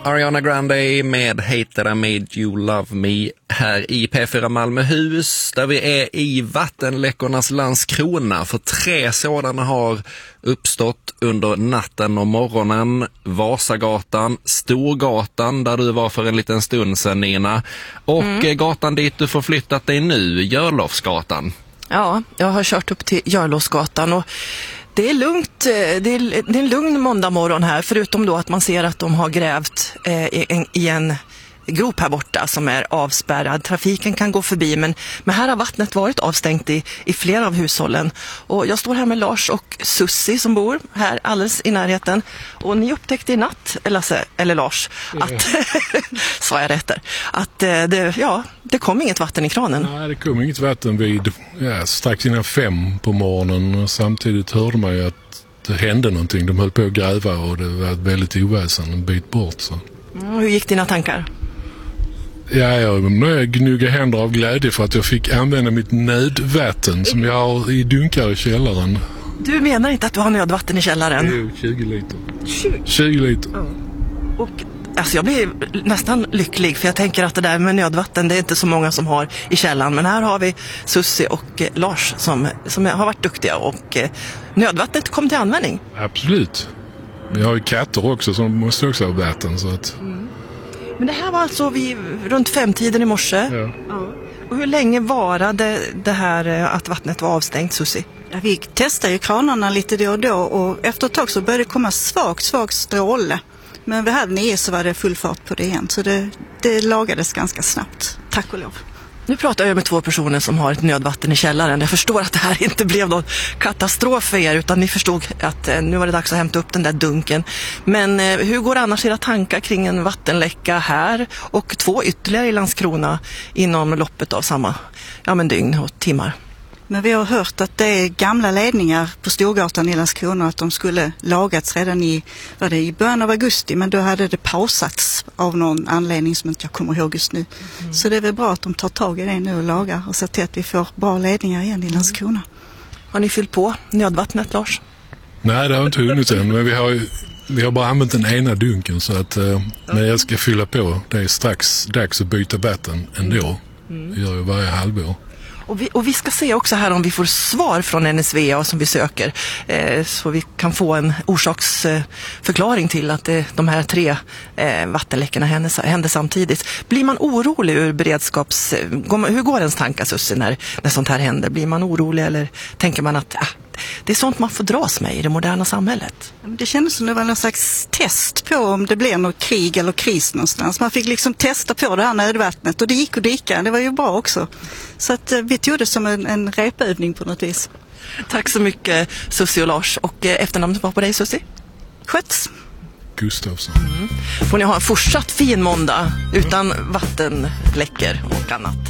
Ariana Grande med Hated I Made You Love Me här i P4 Malmöhus, där vi är i vattenläckornas Landskrona, för 3 sådana har uppstått under natten och morgonen. Vasagatan, Storgatan där du var för en liten stund sedan, Nina, och gatan dit du förflyttat dig nu, Görlofsgatan. Ja, jag har kört upp till Görlofsgatan och det är lugnt, det är en lugn måndag morgon här, förutom då att man ser att de har grävt i en grop här borta som är avspärrad. Trafiken kan gå förbi, men här har vattnet varit avstängt i flera av hushållen. Och jag står här med Lars och Susie som bor här alldeles i närheten. Och ni upptäckte i natt, eller Lars, att, sa jag rätt där, att det kom inget vatten i kranen. Nej, det kom inget vatten vid strax innan 5 på morgonen, och samtidigt hörde man ju att det hände någonting. De höll på att gräva och det var väldigt oväsen en bit bort. Så. Hur gick dina tankar? Ja, jag gnuggade händer av glädje för att jag fick använda mitt nödvatten som jag har i dunkar i källaren. Du menar inte att du har nödvatten i källaren? Jo, 20 liter. 20 liter. Ja. Och alltså jag blir nästan lycklig, för jag tänker att det där med nödvatten, det är inte så många som har i källaren. Men här har vi Susie och Lars som har varit duktiga, och nödvattnet kom till användning. Absolut. Vi har ju katter också som måste också ha vatten, så att... Men det här var alltså runt 5-tiden i morse. Ja. Ja. Och hur länge varade det här att vattnet var avstängt, Susie? Ja, vi testade ju kranarna lite då och då, och efter ett tag så började det komma svag stråle. Men vid 8:30 så var det full fart på det igen, så det lagades ganska snabbt, tack och lov. Nu pratar jag med 2 personer som har ett nödvatten i källaren. Jag förstår att det här inte blev någon katastrof för er, utan ni förstod att nu var det dags att hämta upp den där dunken. Men hur går annars era tankar kring en vattenläcka här och 2 ytterligare i Landskrona inom loppet av samma dygn och timmar? Men vi har hört att det är gamla ledningar på Storgatan i Landskrona, att de skulle lagats redan i början av augusti, men då hade det pausats av någon anledning som inte jag kommer ihåg just nu. Så det är väl bra att de tar tag i det nu och lagar och ser till att vi får bra ledningar igen i Landskrona. Har ni fyllt på nödvattnet, Lars? Nej, det har inte hunnit än, men vi har bara använt den ena dunken, så att när jag ska fylla på, det är strax dags att byta vatten ändå. Det gör ju varje halvår. Och vi ska se också här om vi får svar från NSVA som vi söker, så vi kan få en orsaksförklaring till att de här 3 vattenläckorna hände samtidigt. Blir man orolig ur hur går ens tankar, Susie, när sånt här händer? Blir man orolig, eller tänker man att det är sånt man får dras med i det moderna samhället? Det kändes som det var någon slags test på om det blev något krig eller kris någonstans. Man fick liksom testa på det här nödvattnet, och det gick att dricka. Det var ju bra också. Så att vi tog det som en repövning på något vis. Tack så mycket, Susie och Lars. Och efternamnet var på dig, Susie? Sköts. Gustafsson. Får ni ha en fortsatt fin måndag utan vattenläckor och annat.